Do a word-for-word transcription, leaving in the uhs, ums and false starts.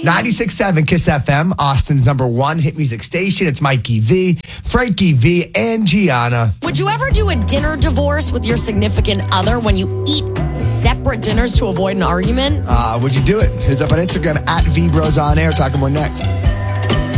ninety-six point seven Kiss F M, Austin's number one hit music station. It's Mikey V, Frankie V, and Gianna. Would you ever do a dinner divorce with your significant other when you eat separate dinners to avoid an argument? Uh, would you do it? Hit us up on Instagram at V Bros On Air. Talking more next.